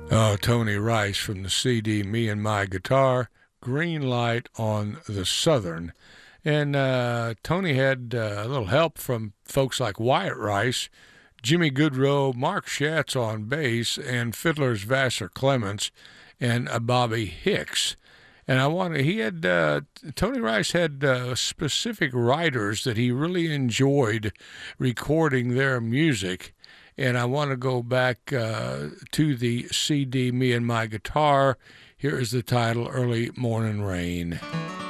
Tony Rice from the CD Me and My Guitar, Green Light on the Southern. And Tony had a little help from folks like Wyatt Rice, Jimmy Goodrow, Mark Schatz on bass, and fiddlers Vassar Clements and Bobby Hicks. And he had, Tony Rice had specific writers that he really enjoyed recording their music. And I want to go back to the CD Me and My Guitar. Here is the title, Early Morning Rain.